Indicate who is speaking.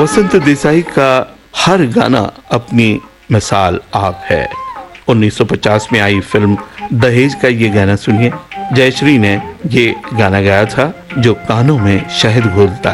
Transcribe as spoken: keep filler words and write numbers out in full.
Speaker 1: वसंत देसाई का हर गाना अपनी मिसाल आप है। उन्नीस सौ पचास में आई फिल्म दहेज का ये गाना सुनिए। जयश्री ने ये गाना गाया था, जो कानों में शहद घोलता